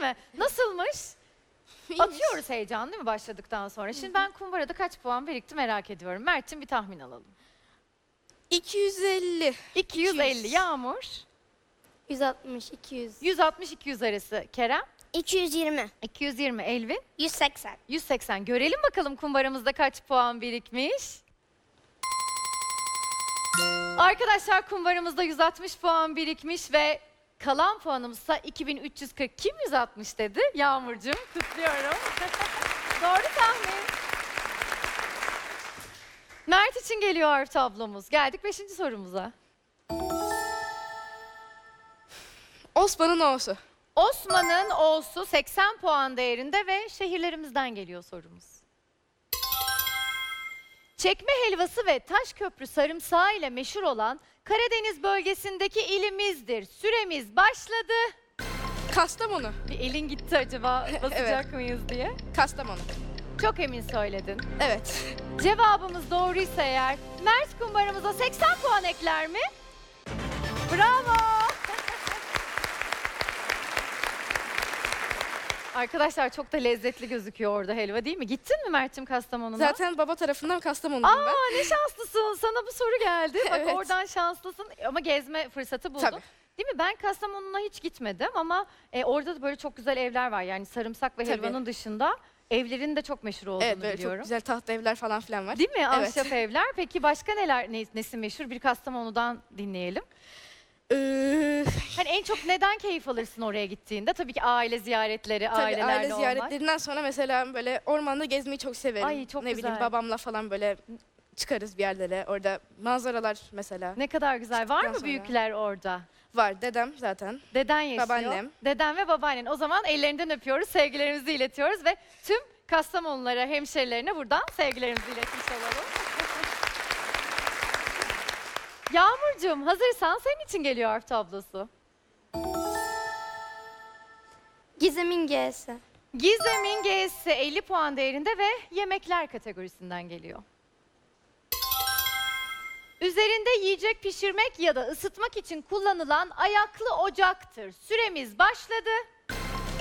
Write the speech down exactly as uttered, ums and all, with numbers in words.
mi? Nasılmış? Atıyoruz heyecan değil mi başladıktan sonra? Şimdi ben kumbarada kaç puan birikti merak ediyorum. Mert'cim bir tahmin alalım. iki yüz elli. iki yüz elli. Yağmur. yüz altmış, iki yüz. yüz altmış iki yüz arası. Kerem. iki yüz yirmi. iki yüz yirmi. Elvin. yüz seksen. yüz seksen. Görelim bakalım kumbaramızda kaç puan birikmiş. Arkadaşlar kumbaramızda yüz altmış puan birikmiş ve kalan puanımızsa iki bin üç yüz kırk. Kim yüz altmış dedi? Yağmurcuğum, kutluyorum. Doğru tahmin. Mert için geliyor harf tablomuz. Geldik beşinci sorumuza. Osman'ın O'su. Osman'ın O'su seksen puan değerinde ve şehirlerimizden geliyor sorumuz. Çekme helvası ve Taşköprü sarımsağı ile meşhur olan Karadeniz bölgesindeki ilimizdir. Süremiz başladı. Kastamonu. Bir elin gitti acaba basacak Evet. mıyız diye. Kastamonu. Çok emin söyledin. Evet. Cevabımız doğruysa eğer Mert kumbaramıza seksen puan ekler mi? Bravo! Arkadaşlar çok da lezzetli gözüküyor orada helva değil mi? Gittin mi Mert'cim Kastamonu'na? Zaten baba tarafından Kastamonuluyum ben. Aa ne şanslısın. Sana bu soru geldi. Bak Evet. oradan şanslısın ama gezme fırsatı buldun. Tabii. Değil mi? Ben Kastamonu'na hiç gitmedim ama e, orada da böyle çok güzel evler var. Yani sarımsak ve Tabii. helvanın dışında evlerin de çok meşhur olduğunu Evet böyle biliyorum. çok güzel tahta evler falan filan var. Değil mi? Evet. Ahşap evler. Peki başka neler ne, nesi meşhur? Bir Kastamonu'dan dinleyelim. Ee, Hani en çok neden keyif alırsın oraya gittiğinde? Tabii ki aile ziyaretleri, tabii ailelerle aile olmak. ziyaretlerinden sonra mesela böyle ormanda gezmeyi çok severim. Ay, çok ne güzel. bileyim babamla falan böyle çıkarız bir yerlere. Orada manzaralar mesela Ne kadar güzel. Var Çıktıktan mı sonra. büyükler orada? var. Dedem zaten. Deden yaşıyor. Babaannem. Deden ve babaannen. O zaman ellerinden öpüyoruz, sevgilerimizi iletiyoruz ve tüm Kastamonulara, hemşerilerine buradan sevgilerimizi iletmiş olalım. Yağmurcuğum hazırsan senin için geliyor harf tablosu. Gizem'in G'si. Gizem'in G'si elli puan değerinde ve yemekler kategorisinden geliyor. Üzerinde yiyecek pişirmek ya da ısıtmak için kullanılan ayaklı ocaktır. Süremiz başladı.